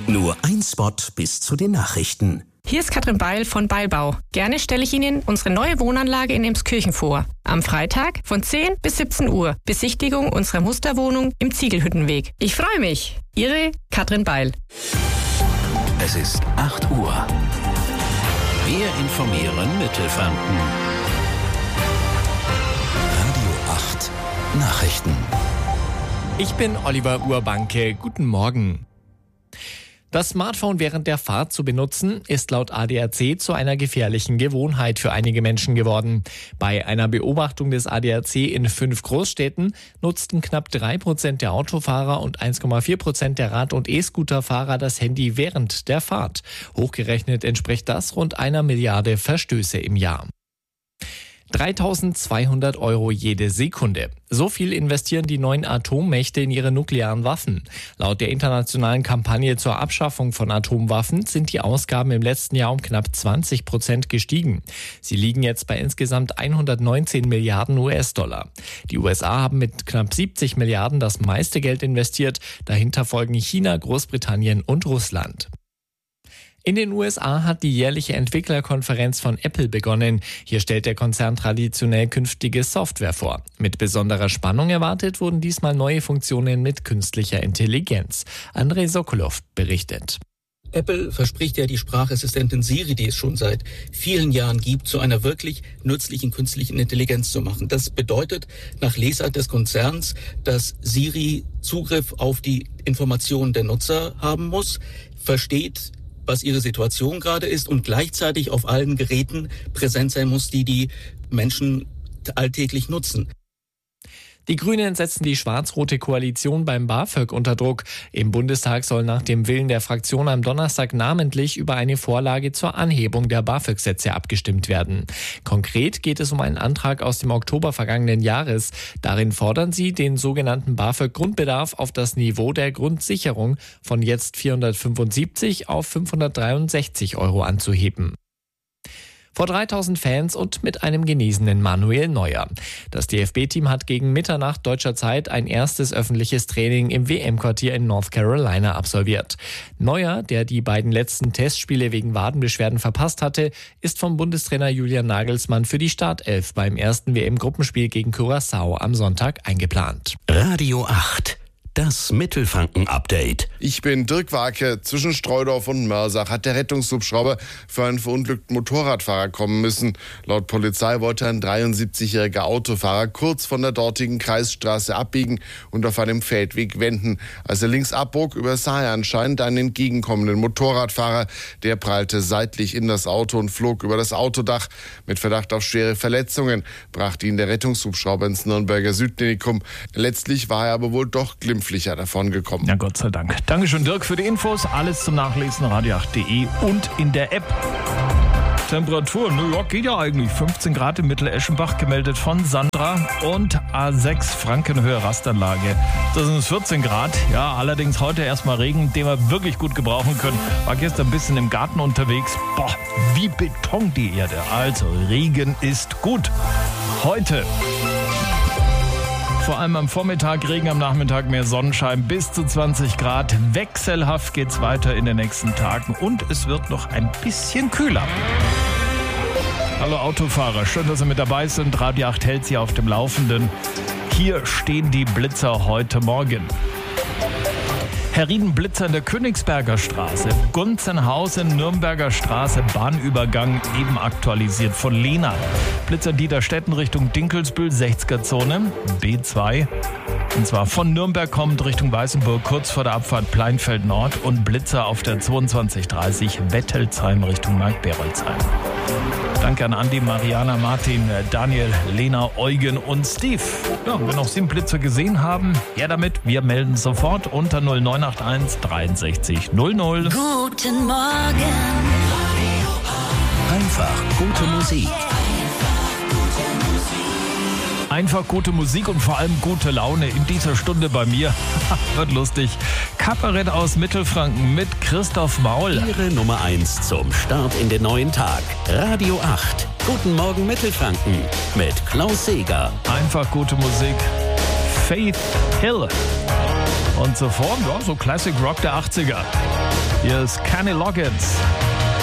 Nur ein Spot bis zu den Nachrichten. Hier ist Katrin Beil von Beilbau. Gerne stelle ich Ihnen unsere neue Wohnanlage in Emskirchen vor. Am Freitag von 10 bis 17 Uhr. Besichtigung unserer Musterwohnung im Ziegelhüttenweg. Ich freue mich. Ihre Katrin Beil. Es ist 8 Uhr. Wir informieren Mittelfranken. Radio 8 Nachrichten. Ich bin Oliver Urbanke. Guten Morgen. Das Smartphone während der Fahrt zu benutzen, ist laut ADAC zu einer gefährlichen Gewohnheit für einige Menschen geworden. Bei einer Beobachtung des ADAC in 5 Großstädten nutzten knapp 3% der Autofahrer und 1,4% der Rad- und E-Scooterfahrer das Handy während der Fahrt. Hochgerechnet entspricht das rund 1 Milliarde Verstöße im Jahr. 3.200 € jede Sekunde. So viel investieren die 9 Atommächte in ihre nuklearen Waffen. Laut der internationalen Kampagne zur Abschaffung von Atomwaffen sind die Ausgaben im letzten Jahr um knapp 20% gestiegen. Sie liegen jetzt bei insgesamt 119 Milliarden US-Dollar. Die USA haben mit knapp 70 Milliarden das meiste Geld investiert. Dahinter folgen China, Großbritannien und Russland. In den USA hat die jährliche Entwicklerkonferenz von Apple begonnen. Hier stellt der Konzern traditionell künftige Software vor. Mit besonderer Spannung erwartet wurden diesmal neue Funktionen mit künstlicher Intelligenz. Andrei Sokolov berichtet. Apple verspricht ja die Sprachassistentin Siri, die es schon seit vielen Jahren gibt, zu einer wirklich nützlichen künstlichen Intelligenz zu machen. Das bedeutet nach Lesart des Konzerns, dass Siri Zugriff auf die Informationen der Nutzer haben muss, versteht, was ihre Situation gerade ist und gleichzeitig auf allen Geräten präsent sein muss, die Menschen alltäglich nutzen. Die Grünen setzen die schwarz-rote Koalition beim BAföG unter Druck. Im Bundestag soll nach dem Willen der Fraktion am Donnerstag namentlich über eine Vorlage zur Anhebung der BAföG-Sätze abgestimmt werden. Konkret geht es um einen Antrag aus dem Oktober vergangenen Jahres. Darin fordern sie, den sogenannten BAföG-Grundbedarf auf das Niveau der Grundsicherung von jetzt 475 auf 563 € anzuheben. Vor 3.000 Fans und mit einem genesenen Manuel Neuer. Das DFB-Team hat gegen Mitternacht deutscher Zeit ein erstes öffentliches Training im WM-Quartier in North Carolina absolviert. Neuer, der die beiden letzten Testspiele wegen Wadenbeschwerden verpasst hatte, ist vom Bundestrainer Julian Nagelsmann für die Startelf beim ersten WM-Gruppenspiel gegen Curaçao am Sonntag eingeplant. Radio 8. Das Mittelfranken-Update. Ich bin Dirk Warke. Zwischen Streudorf und Mörsach hat der Rettungshubschrauber für einen verunglückten Motorradfahrer kommen müssen. Laut Polizei wollte ein 73-jähriger Autofahrer kurz von der dortigen Kreisstraße abbiegen und auf einem Feldweg wenden. Als er links abbog, übersah er anscheinend einen entgegenkommenden Motorradfahrer. Der prallte seitlich in das Auto und flog über das Autodach. Mit Verdacht auf schwere Verletzungen brachte ihn der Rettungshubschrauber ins Nürnberger Südklinikum. Letztlich war er aber wohl doch glimpflicher davon gekommen. Ja, Gott sei Dank. Dankeschön, Dirk, für die Infos. Alles zum Nachlesen radio8.de und in der App. Temperatur, New York geht ja eigentlich. 15 Grad im Mitteleschenbach, gemeldet von Sandra. Und A6 Frankenhöhe Rastanlage. Das sind 14 Grad. Ja, allerdings heute erstmal Regen, den wir wirklich gut gebrauchen können. War gestern ein bisschen im Garten unterwegs. Boah, wie Beton die Erde. Also, Regen ist gut. Heute vor allem am Vormittag Regen, am Nachmittag mehr Sonnenschein, bis zu 20 Grad. Wechselhaft geht's weiter in den nächsten Tagen und es wird noch ein bisschen kühler. Hallo Autofahrer, schön, dass Sie mit dabei sind. Radio 8 hält Sie auf dem Laufenden. Hier stehen die Blitzer heute Morgen. Herrieden-Blitzer in der Königsberger Straße, Gunzenhausen, Nürnberger Straße, Bahnübergang eben aktualisiert von Lena. Blitzer Dieterstetten Richtung Dinkelsbühl, 60er-Zone, B2. Und zwar von Nürnberg kommt Richtung Weißenburg, kurz vor der Abfahrt Pleinfeld Nord und Blitzer auf der 2230 Wettelsheim Richtung Mark-Berolzheim. Danke an Andi, Mariana, Martin, Daniel, Lena, Eugen und Steve. Ja, wenn noch Sie einen Blitzer gesehen haben, her damit. Wir melden sofort unter 0981 63 00. Guten Morgen. Einfach gute Musik. Einfach gute Musik und vor allem gute Laune in dieser Stunde bei mir. Wird lustig. Kabarett aus Mittelfranken mit Christoph Maul. Ihre Nummer 1 zum Start in den neuen Tag. Radio 8. Guten Morgen Mittelfranken mit Klaus Seeger. Einfach gute Musik. Faith Hill. Und zuvor, ja, so Classic Rock der 80er. Hier ist Kenny Loggins.